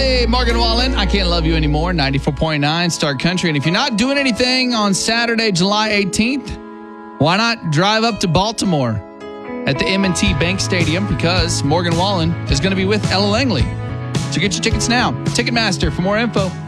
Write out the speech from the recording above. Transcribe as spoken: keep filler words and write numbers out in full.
Langley, Morgan Wallen, I Can't Love You Anymore, ninety-four point nine Star Country. And if you're not doing anything on Saturday, July eighteenth, why not drive up to Baltimore at the M and T Bank Stadium, because Morgan Wallen is going to be with Ella Langley. So get your tickets now. Ticketmaster for more info.